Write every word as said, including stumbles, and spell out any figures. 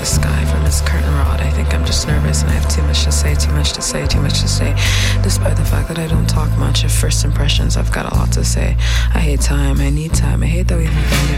sky from his curtain rod. I think I'm just nervous and I have too much to say, too much to say, too much to say. Despite the fact that I don't talk much of first impressions, I've got a lot to say. I hate time, I need time, I hate that we move on